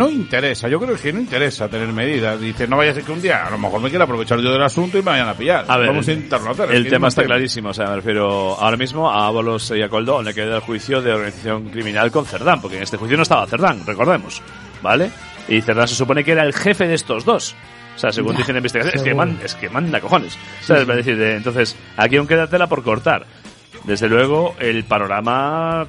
no interesa, yo creo que no interesa tener medidas. Dice, no vaya a ser que un día a lo mejor me quiera aprovechar yo del asunto y me vayan a pillar. A ver, vamos a intentarlo hacer. El tema está clarísimo, o sea, me refiero ahora mismo a Ábalos y a Koldo, le queda el juicio de organización criminal con Cerdán, porque en este juicio no estaba Cerdán, recordemos, ¿vale? Y Cerdán se supone que era el jefe de estos dos. O sea, según dicen en investigación, es que manda cojones. ¿Sabes? Es decir, entonces, aquí aún queda tela por cortar. Desde luego, el panorama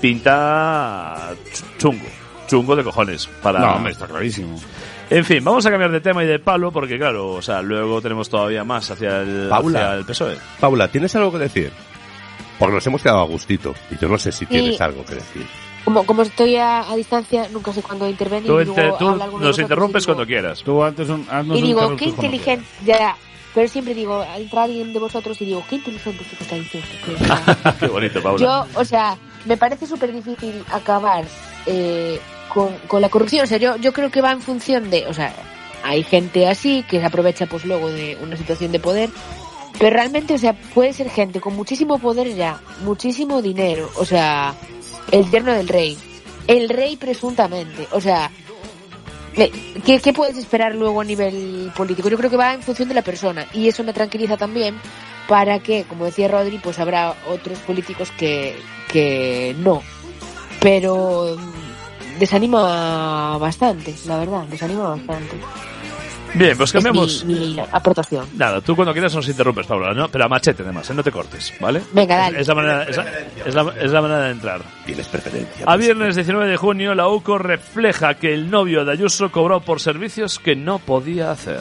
pinta chungo de cojones. No, hombre, está clarísimo. En fin, vamos a cambiar de tema y de palo, porque claro, o sea, luego tenemos todavía más hacia el PSOE. Paula, ¿tienes algo que decir? Porque nos hemos quedado a gustito, y yo no sé si tienes algo que decir. Como estoy a distancia, nunca sé cuándo intervenir. Tú nos interrumpes cuando quieras. Tú antes y digo, qué inteligente, ya, pero siempre digo, entra alguien de vosotros y digo, qué inteligente esto que está diciendo. Qué bonito, Paula. Yo, o sea, me parece súper difícil acabar con la corrupción. O sea, yo creo que va en función de, o sea, hay gente así que se aprovecha pues luego de una situación de poder, pero realmente, o sea, puede ser gente con muchísimo poder ya, muchísimo dinero, o sea, el yerno del rey, el rey presuntamente, o sea, ¿qué puedes esperar luego a nivel político? Yo creo que va en función de la persona, y eso me tranquiliza también para que, como decía Rodri, pues habrá otros políticos que no, pero desanima bastante, la verdad, desanima bastante. Bien, pues cambiamos. Mi aportación. Nada, tú cuando quieras nos interrumpes, Paula, ¿no? Pero a machete, además, no te cortes, ¿vale? Venga, dale. Es la manera de entrar. Tienes preferencia. A viernes 19 de junio, la UCO refleja que el novio de Ayuso cobró por servicios que no podía hacer.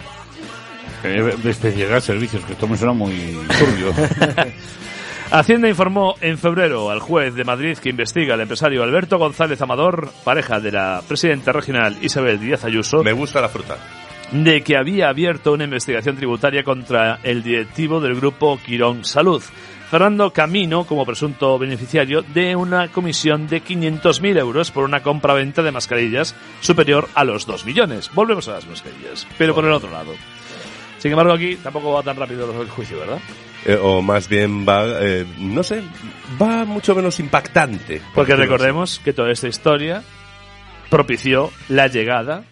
De especialidad de servicios, que esto me suena muy turbio. Hacienda informó en febrero al juez de Madrid que investiga al empresario Alberto González Amador, pareja de la presidenta regional Isabel Díaz Ayuso. Me gusta la fruta. De que había abierto una investigación tributaria contra el directivo del grupo Quirón Salud, Fernando Camino, como presunto beneficiario de una comisión de 500.000 euros por una compra-venta de mascarillas superior a los 2 millones. Volvemos a las mascarillas, pero por el otro lado. Sin embargo, aquí tampoco va tan rápido el juicio, ¿verdad? O más bien va, no sé, va mucho menos impactante. Porque recordemos que toda esta historia propició la llegada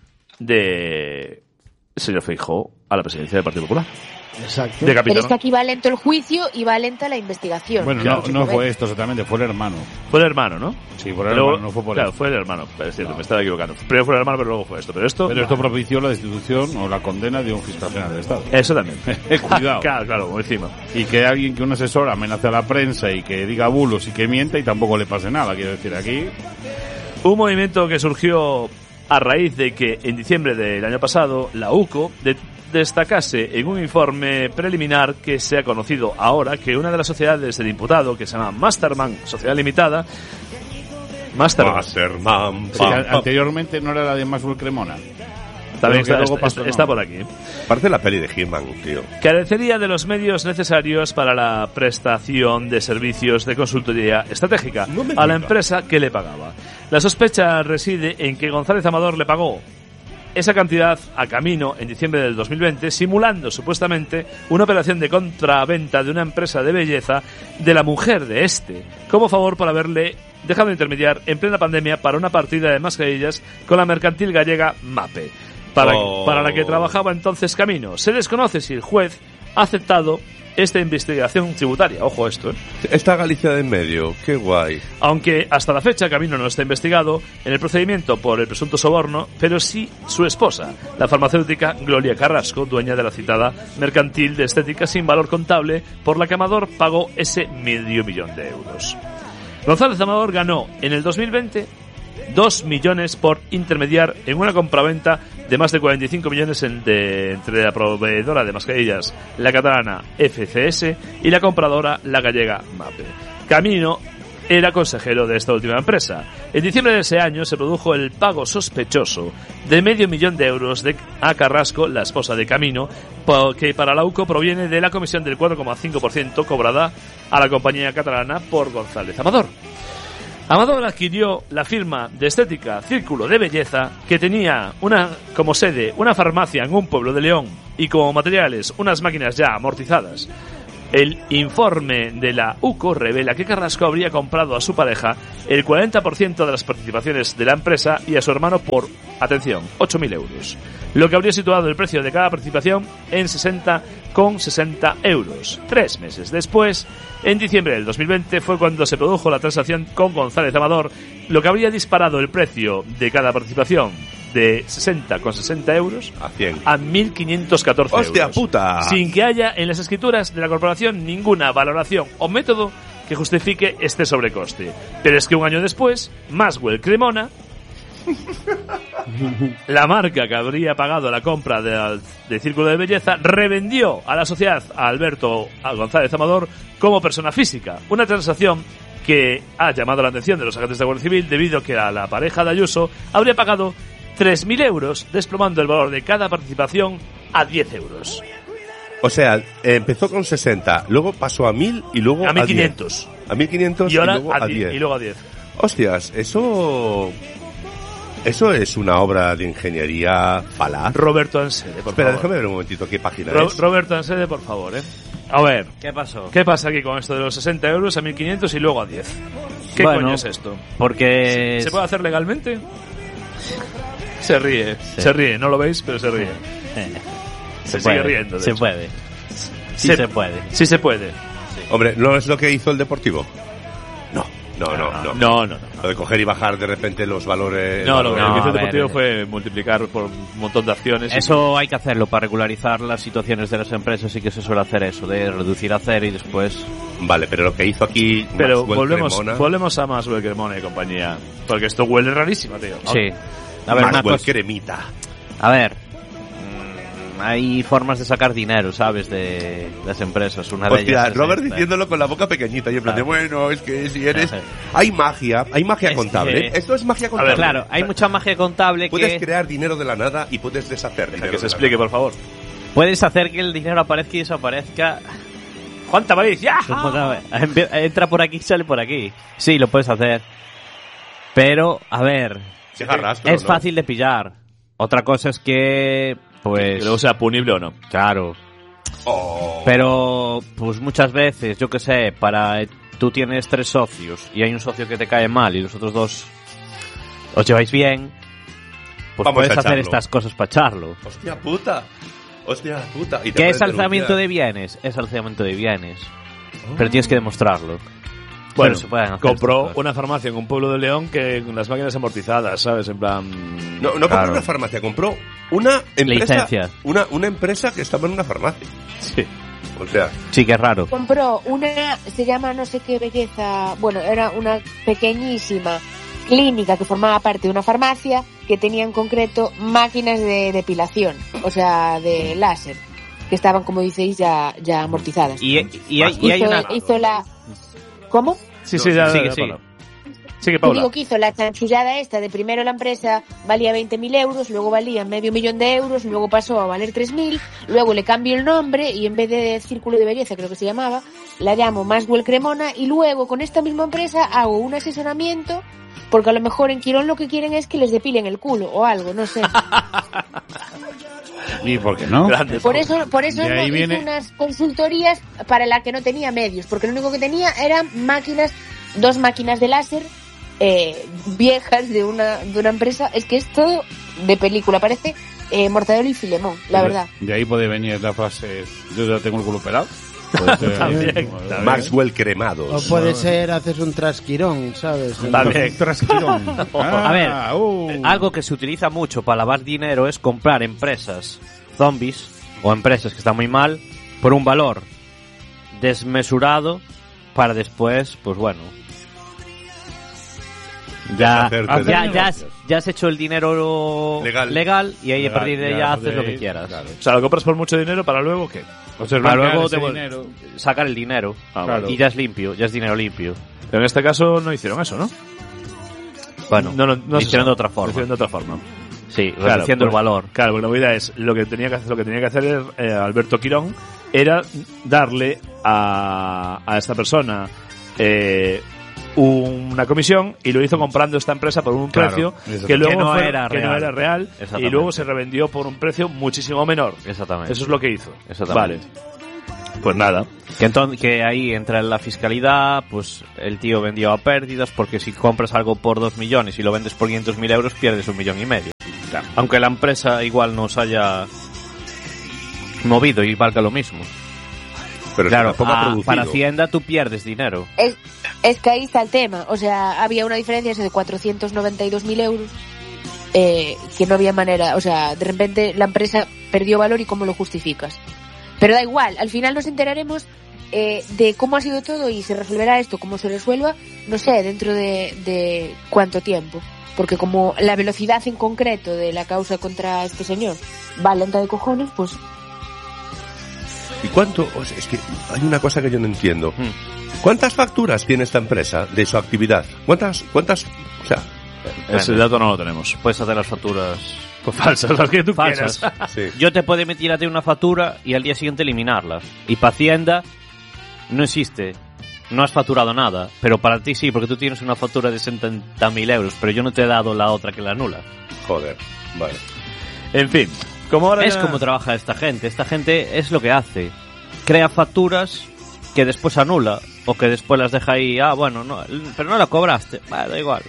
de el señor Feijóo a la presidencia del Partido Popular. Exacto. Pero es que aquí va lento el juicio y va lenta la investigación. Bueno, claro, no fue esto exactamente, fue el hermano. Fue el hermano, ¿no? Sí, fue el hermano, no fue por claro, esto. fue el hermano, es cierto, me estaba equivocando. Primero fue el hermano, pero luego fue esto. Pero esto propició la destitución o la condena de un fiscal general del Estado. Eso también. Cuidado. Claro, como encima. Y que alguien, que un asesor amenace a la prensa y que diga bulos y que mienta y tampoco le pase nada, quiero decir, aquí. Un movimiento que surgió a raíz de que en diciembre del año pasado la UCO destacase en un informe preliminar que se ha conocido ahora que una de las sociedades del imputado, que se llama Masterman Sociedad Limitada, Masterman. Sí, anteriormente no era la de Maxwell Cremona. También está por aquí. Parece la peli de He-Man, tío. Carecería de los medios necesarios para la prestación de servicios de consultoría estratégica a la empresa que le pagaba. La sospecha reside en que González Amador le pagó esa cantidad a Camino en diciembre del 2020, simulando supuestamente una operación de contraventa de una empresa de belleza de la mujer de este, como favor por haberle dejado intermediar en plena pandemia para una partida de mascarillas con la mercantil gallega MAPE, para la que trabajaba entonces Camino. Se desconoce si el juez ha aceptado esta investigación tributaria. Ojo esto, ¿eh? Esta Galicia de en medio, qué guay. Aunque hasta la fecha Camino no está investigado en el procedimiento por el presunto soborno, pero sí su esposa, la farmacéutica Gloria Carrasco, dueña de la citada mercantil de estética sin valor contable, por la que Amador pagó ese $500.000 de euros. González Amador ganó en el 2020 2 millones por intermediar en una compraventa de más de 45 millones entre la proveedora de mascarillas, la catalana FCS, y la compradora, la gallega MAPE. Camino era consejero de esta última empresa. En diciembre de ese año se produjo el pago sospechoso de $500.000 de euros a Carrasco, la esposa de Camino, que para la UCO proviene de la comisión del 4,5% cobrada a la compañía catalana por González Amador. Amador adquirió la firma de estética Círculo de Belleza, que tenía como sede una farmacia en un pueblo de León y como materiales unas máquinas ya amortizadas El informe de la UCO revela que Carrasco habría comprado a su pareja el 40% de las participaciones de la empresa y a su hermano por, atención, 8.000 euros, lo que habría situado el precio de cada participación en 60,60 euros. 3 meses después, en diciembre del 2020, fue cuando se produjo la transacción con González Amador, lo que habría disparado el precio de cada participación de 60,60 euros A 100. a 1.514 ¡Hostia euros. puta! Sin que haya en las escrituras de la corporación ninguna valoración o método que justifique este sobrecoste. Pero es que un año después, Maxwell Cremona, la marca que habría pagado la compra de Círculo de Belleza, revendió a la sociedad a Alberto González Amador como persona física. Una transacción que ha llamado la atención de los agentes de Guardia Civil debido a que a la pareja de Ayuso habría pagado 3.000 euros, desplomando el valor de cada participación a 10 euros. O sea, empezó con 60, luego pasó a 1.000 y luego A 1.500. 10. A 1.500 Y ahora luego a 10. Y luego a 10. Hostias, eso es una obra de ingeniería falaz. Roberto Ansede, por Espera, favor. déjame ver un momentito qué página es. Roberto Ansede, por favor, A ver, ¿Qué pasó? ¿qué pasa aquí con esto de los 60 euros a 1.500 y luego a 10? ¿Qué Bueno, coño es esto? Porque... ¿Se puede hacer legalmente? Se ríe, no lo veis, pero se ríe. Se sigue riendo, de Se hecho. puede. Sí Se- se puede. Sí se puede. Hombre, ¿no es lo que hizo el Deportivo? No. No. Lo de coger y bajar de repente los valores... No, lo que No, hizo a el ver, Deportivo fue multiplicar por un montón de acciones. Eso hay que hacerlo para regularizar las situaciones de las empresas, y que se suele hacer eso, de reducir a cero y después... Vale, pero lo que hizo aquí... Pero Maxwell Cremona- volvemos a Maxwell Cremona y compañía. Porque esto huele rarísimo, tío. Sí. A ver, una Maxwell cosa... Cremita. A ver... hay formas de sacar dinero, ¿sabes? De las empresas. Una de Hostia, ellas es Robert esta. diciéndolo con la boca pequeñita y en plan de, Claro. bueno, es que si eres... Claro. Hay magia Es contable. que- Esto es magia contable. Claro, hay mucha magia contable Puedes que... crear dinero de la nada y puedes deshacer dinero Que se de la explique, por favor. Puedes hacer que el dinero aparezca y desaparezca. ¡Juan Tamariz, ya! Entra por aquí y sale por aquí. Sí, lo puedes hacer. Pero, a ver... Deja rastro, es ¿no? fácil de pillar. Otra cosa es que... Pues... Que luego sea punible o no. Claro. Oh. Pero, pues muchas veces, yo qué sé, tú tienes 3 socios y hay un socio que te cae mal y los otros 2 os lleváis bien, pues Vamos puedes a hacer echarlo. estas cosas para echarlo. Hostia puta. Y te ¿Qué es pueden alzamiento de denunciar. bienes? Es alzamiento de bienes. Pero tienes que demostrarlo. Bueno, Pero se pueden hacer compró estas cosas. una farmacia en un pueblo de León que con las máquinas amortizadas, ¿sabes? En plan... No compró Claro. una farmacia, compró una empresa. Licencia. Una empresa que estaba en una farmacia. Sí. O sea, Sí, que es raro. Compró una, se llama no sé qué belleza, bueno, era una pequeñísima clínica que formaba parte de una farmacia que tenía en concreto máquinas de depilación, o sea, de láser, que estaban, como diceis, ya amortizadas. Y hay una... Hizo la... ¿Cómo? Sí, ya, sigue, ya, sigue. Paula. Sigue, Te Paula. digo que hizo la chanchullada esta de primero la empresa valía 20.000 euros, luego valía medio millón de euros, luego pasó a valer 3.000, luego le cambió el nombre y en vez de Círculo de Belleza, creo que se llamaba, la llamo Maxwell Cremona y luego con esta misma empresa hago un asesoramiento porque a lo mejor en Quirón lo que quieren es que les depilen el culo o algo, no sé. ¿Y por qué no? Grande. Por eso De ahí hizo viene- unas consultorías para la que no tenía medios, porque lo único que tenía eran dos máquinas de láser viejas de una empresa. Es que es todo de película, parece Mortadelo y Filemón, la verdad. De ahí puede venir la frase, yo ya tengo el culo pelado. Puede ser, También. Maxwell Cremados. O puede ser, haces un trasquirón, ¿sabes? También. Trasquirón. A ver, ver, algo que se utiliza mucho para lavar dinero es comprar empresas zombies o empresas que están muy mal por un valor desmesurado para después, pues bueno, ya has hecho el dinero Legal. y ahí a partir de ya haces lo que ahí, quieras. claro. O sea, lo compras por mucho dinero para luego, ¿qué? O sea, Para blanquear luego ese te dinero. sacar el dinero Claro. y ya es limpio, ya es dinero limpio. Pero en este caso no hicieron eso, ¿no? Bueno, No lo se hicieron sabe. de otra Lo forma. hicieron de otra forma. Sí, Claro, reduciendo el pues, valor. Claro, porque la movida es lo que tenía que hacer Alberto Quirón era darle a esta persona una comisión y lo hizo comprando esta empresa por un Claro, precio que luego que no fue- era que no real. era real y Exactamente. luego se revendió por un precio muchísimo menor. Exactamente. Eso es lo que hizo. Exactamente. Vale. Pues nada. Que ahí entra la fiscalidad, pues el tío vendió a pérdidas, porque si compras algo por 2 millones y lo vendes por 500.000 euros, pierdes 1,5 millones. Claro. Aunque la empresa igual nos haya movido y valga lo mismo. Pero claro, producido. Para Hacienda tú pierdes dinero. Es que ahí está el tema. O sea, había una diferencia de 492.000 euros. Que no había manera. O sea, de repente la empresa perdió valor y cómo lo justificas. Pero da igual, al final nos enteraremos de cómo ha sido todo y se resolverá esto, cómo se resuelva, no sé, dentro de cuánto tiempo. Porque como la velocidad en concreto de la causa contra este señor va lenta de cojones, pues... ¿Y cuánto? O sea, es que hay una cosa que yo no entiendo. ¿Cuántas facturas tiene esta empresa de su actividad? ¿Cuántas? O sea... Ese dato no lo tenemos. Puedes hacer las facturas... Pues falsas, las que tú falsas. quieras. Sí. Yo te puedo emitir a ti una factura y al día siguiente eliminarlas. Y para Hacienda no existe. No has facturado nada. Pero para ti sí, porque tú tienes una factura de 70.000 euros. Pero yo no te he dado la otra que la anula. Joder, vale. En fin, como ahora es como trabaja esta gente. Esta gente es lo que hace. Crea facturas que después anula. O que después las deja ahí. Ah, bueno, no, pero no la cobraste. Vale, da igual.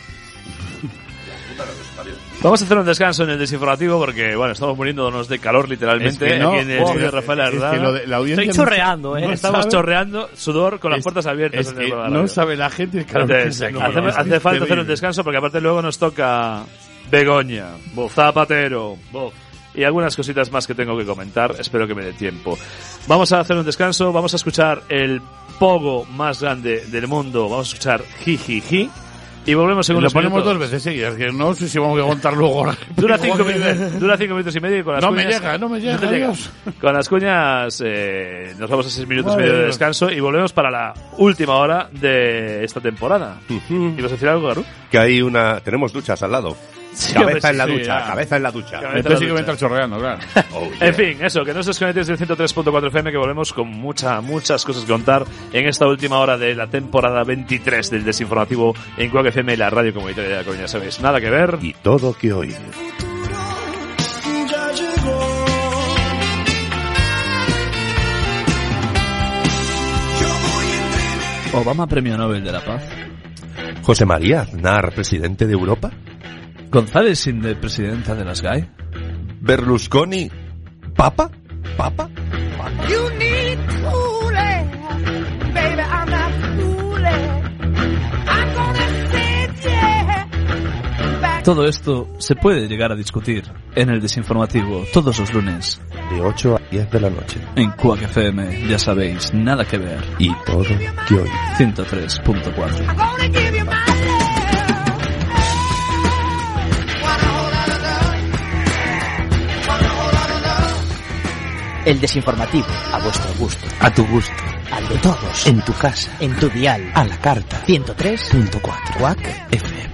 Vamos a hacer un descanso en el desinformativo porque, bueno, estamos muriéndonos de calor literalmente. Es que no, aquí en el estudio de Rafael Ardada. La audiencia estoy chorreando, Estamos chorreando sudor con las puertas abiertas. Es que no sabe la gente el calor Entonces, que hace falta hacer un descanso porque aparte luego nos toca Begoña, Zapatero y algunas cositas más que tengo que comentar. Espero que me dé tiempo. Vamos a hacer un descanso, vamos a escuchar el pogo más grande del mundo. Vamos a escuchar Jijiji. Y volvemos en unos minutos. Lo ponemos minutos. 2 veces seguidas, que no sé si vamos a contar luego. Dura 5 minutos y medio y con las cuñas... No me llega, Dios. Con las cuñas nos vamos a 6 minutos y medio de descanso y volvemos para la última hora de esta temporada. ¿Ibas a decir algo, Garú? Que tenemos duchas al lado. Sí, cabeza en la sí, ducha, ya. cabeza en la ducha. Entonces sí que me entra chorreando, claro. Oh, yeah. En fin, eso, que no os desconectéis del 103.4 FM, que volvemos con muchas cosas que contar en esta última hora de la temporada 23 del Desinformativo en Quack FM y la radio comunitaria de La Coruña. ¿Sabéis? Nada que ver. Y todo que oír. Obama Premio Nobel de la Paz. José María Aznar, presidente de Europa. González Sinde, presidenta de las GAE. Berlusconi, papa. You need fooling, baby, I'm not fooling. I'm gonna sit back. Todo esto se puede llegar a discutir en el Desinformativo todos los lunes. De 8 a 10 de la noche. En Quack FM, ya sabéis, nada que ver. Y todo que oír. 103.4. I'm gonna give you my love. El Desinformativo, a vuestro gusto. A tu gusto. Al de todos. En tu casa. En tu dial. A la carta. 103.4. Quack FM.